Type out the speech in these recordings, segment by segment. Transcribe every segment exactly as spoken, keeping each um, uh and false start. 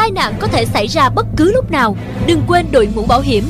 tai nạn có thể xảy ra bất cứ lúc nào. Đừng quên đội mũ bảo hiểm.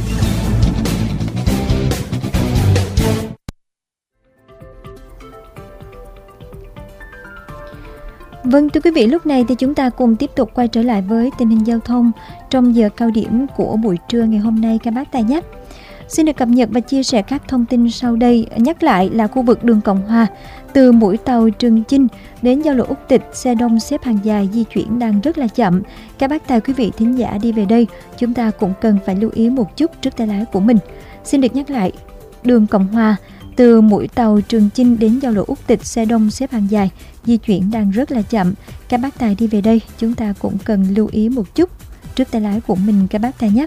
Vâng, thưa quý vị, lúc này thì chúng ta cùng tiếp tục quay trở lại với tình hình giao thông trong giờ cao điểm của buổi trưa ngày hôm nay các bác tài nhé. Xin được cập nhật và chia sẻ các thông tin sau đây. Nhắc lại là khu vực đường Cộng Hòa, từ mũi tàu Trường Chinh đến giao lộ Úc Tịch, xe đông xếp hàng dài di chuyển đang rất là chậm. Các bác tài quý vị thính giả đi về đây, chúng ta cũng cần phải lưu ý một chút trước tay lái của mình. Xin được nhắc lại, đường Cộng Hòa, từ mũi tàu Trường Chinh đến giao lộ Úc Tịch, xe đông xếp hàng dài, di chuyển đang rất là chậm. Các bác tài đi về đây, chúng ta cũng cần lưu ý một chút trước tay lái của mình các bác tài nhé.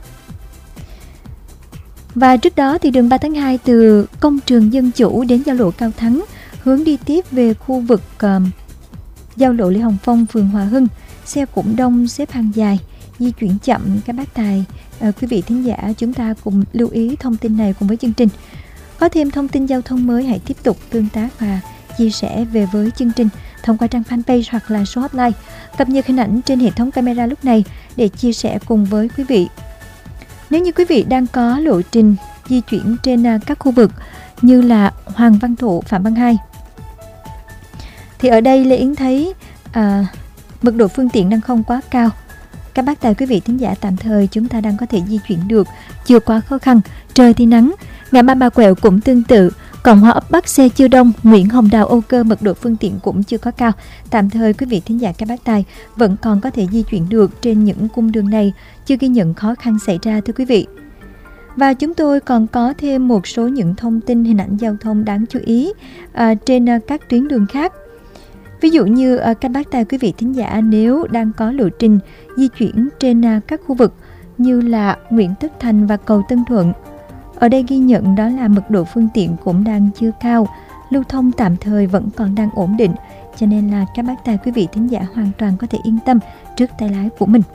Và trước đó thì đường ba tháng hai từ công trường Dân Chủ đến giao lộ Cao Thắng, hướng đi tiếp về khu vực uh, giao lộ Lê Hồng Phong, phường Hòa Hưng, xe cũng đông xếp hàng dài, di chuyển chậm các bác tài. Uh, quý vị thính giả chúng ta cùng lưu ý thông tin này cùng với chương trình. Có thêm thông tin giao thông mới, hãy tiếp tục tương tác và chia sẻ về với chương trình thông qua trang fanpage hoặc là số hotline. Cập nhật hình ảnh trên hệ thống camera lúc này để chia sẻ cùng với quý vị. Nếu như quý vị đang có lộ trình di chuyển trên các khu vực như là Hoàng Văn Thụ, Phạm Văn Hai, thì ở đây Lê Yến thấy à, mật độ phương tiện đang không quá cao. Các bác tài quý vị thính giả tạm thời chúng ta đang có thể di chuyển được, chưa quá khó khăn, trời thì nắng. Ngã ba Bà Quẹo cũng tương tự, Cộng Hòa ấp Bắc xe chưa đông, Nguyễn Hồng Đào, Âu Cơ mật độ phương tiện cũng chưa có cao. Tạm thời quý vị thính giả các bác tài vẫn còn có thể di chuyển được trên những cung đường này, chưa ghi nhận khó khăn xảy ra thưa quý vị. Và chúng tôi còn có thêm một số những thông tin hình ảnh giao thông đáng chú ý à, trên à, các tuyến đường khác. Ví dụ như à, các bác tài quý vị thính giả nếu đang có lộ trình di chuyển trên à, các khu vực như là Nguyễn Tất Thành và cầu Tân Thuận, ở đây ghi nhận đó là mật độ phương tiện cũng đang chưa cao, lưu thông tạm thời vẫn còn đang ổn định, cho nên là các bác tài quý vị thính giả hoàn toàn có thể yên tâm trước tay lái của mình.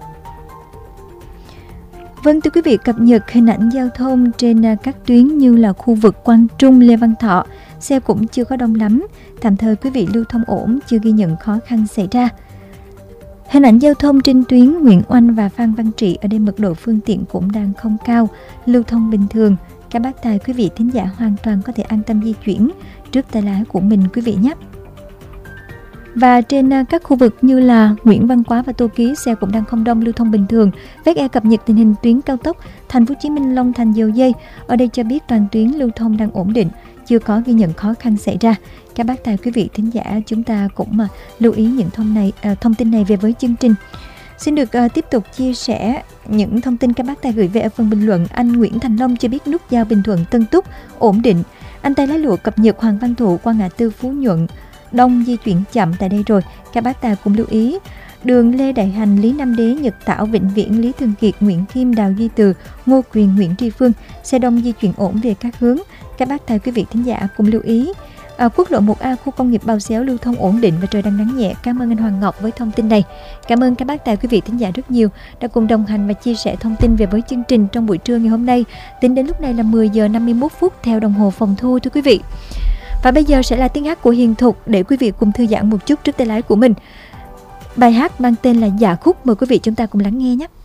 Vâng, thưa quý vị, cập nhật hình ảnh giao thông trên các tuyến như là khu vực Quang Trung, Lê Văn Thọ, xe cũng chưa có đông lắm, tạm thời quý vị lưu thông ổn, chưa ghi nhận khó khăn xảy ra. Hình ảnh giao thông trên tuyến Nguyễn Oanh và Phan Văn Trị, ở đây mật độ phương tiện cũng đang không cao, lưu thông bình thường. Các bác tài quý vị thính giả hoàn toàn có thể an tâm di chuyển trước tay lái của mình quý vị nhé. Và trên các khu vực như là Nguyễn Văn Quá và Tô Ký, xe cũng đang không đông, lưu thông bình thường. vê kép e cập nhật tình hình tuyến cao tốc Thành phố Hồ Chí Minh Long Thành Dầu Dây, ở đây cho biết toàn tuyến lưu thông đang ổn định, chưa có ghi nhận khó khăn xảy ra. Các bác tài quý vị thính giả chúng ta cũng mà lưu ý những thông này à, thông tin này về với chương trình. Xin được à, tiếp tục chia sẻ những thông tin các bác tài gửi về ở phần bình luận. Anh Nguyễn Thành Long cho biết nút giao Bình Thuận Tân Túc ổn định. Anh tay lái lụa cập nhật Hoàng Văn Thụ qua ngã tư Phú Nhuận đông di chuyển chậm tại đây rồi. Các bác tài cũng lưu ý đường Lê Đại Hành, Lý Nam Đế, Nhật Tảo, Vĩnh Viễn, Lý Thường Kiệt, Nguyễn Kim, Đào Duy Từ, Ngô Quyền, Nguyễn Tri Phương, xe đông di chuyển ổn về các hướng. Các bác tài quý vị thính giả cùng lưu ý à, quốc lộ một A khu công nghiệp Bào Xéo lưu thông ổn định và trời đang nắng nhẹ. Cảm ơn anh Hoàng Ngọc với thông tin này. Cảm ơn các bác tài quý vị thính giả rất nhiều đã cùng đồng hành và chia sẻ thông tin về với chương trình trong buổi trưa ngày hôm nay. Tính đến lúc này là mười giờ năm mươi mốt phút theo đồng hồ phòng thu thưa quý vị. Và bây giờ sẽ là tiếng hát của Hiền Thục để quý vị cùng thư giãn một chút trước tay lái của mình. Bài hát mang tên là Dạ Khúc, mời quý vị chúng ta cùng lắng nghe nhé.